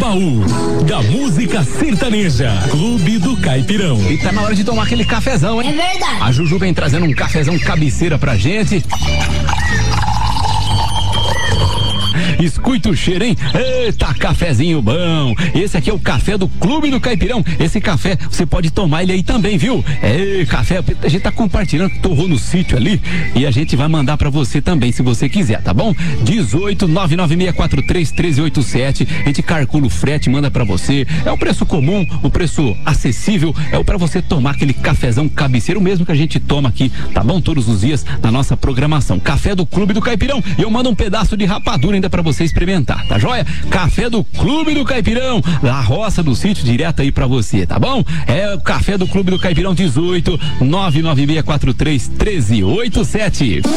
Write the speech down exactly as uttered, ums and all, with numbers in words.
baú da música sertaneja. Clube do Caipirão. E tá na hora de tomar aquele cafezão, hein? É verdade. A Juju vem trazendo um cafezão cabeceira pra gente. Escuta o cheiro, hein? Eita, cafezinho bom. Esse aqui é o café do Clube do Caipirão. Esse café, você pode tomar ele aí também, viu? É, café, a gente tá compartilhando, torrou no sítio ali e a gente vai mandar pra você também, se você quiser, tá bom? dezoito, nove nove seis quatro três, um três oito sete. A gente calcula o frete, manda pra você. É um preço comum, o preço acessível. É o pra você tomar aquele cafezão cabeceiro, mesmo que a gente toma aqui, tá bom? Todos os dias na nossa programação. Café do Clube do Caipirão. E eu mando um pedaço de rapadura ainda pra você experimentar, tá joia? Café do Clube do Caipirão, da roça do sítio, direto aí pra você, tá bom? É o Café do Clube do Caipirão, dezoito, nove nove seis quatro três, um três oito sete.